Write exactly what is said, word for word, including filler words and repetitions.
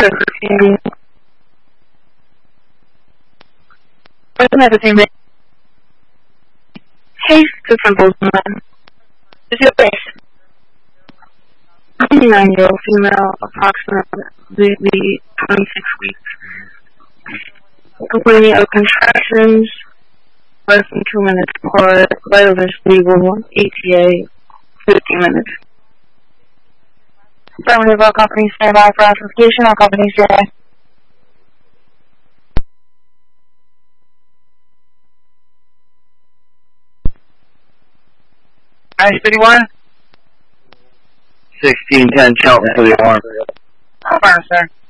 Wasn't the same thing? Hey, to Simple Man. Is your base? twenty-nine-year-old female, approximately twenty-six weeks. Complaining of contractions, less than two minutes apart, vital is legal, E T A, fifteen minutes. Affirmative, all companies stand by for amplification, all companies stand by. Ice fifty-one? sixteen ten Shelton for the alarm. Affirm, sir.